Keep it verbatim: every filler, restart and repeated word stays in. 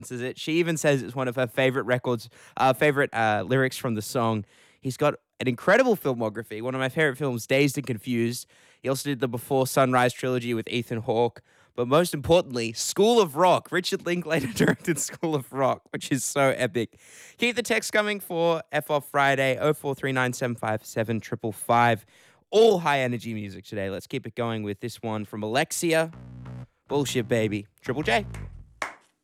Is it? She even says it's one of her favorite records, uh, favorite uh, lyrics from the song. He's got an incredible filmography. One of my favorite films, Dazed and Confused. He also did the Before Sunrise trilogy with Ethan Hawke. But most importantly, School of Rock. Richard Linklater directed School of Rock, which is so epic. Keep the text coming for F Off Friday, oh four three nine seven five seven five five five. All high energy music today. Let's keep it going with this one from Alexia. Bullshit, baby. Triple J.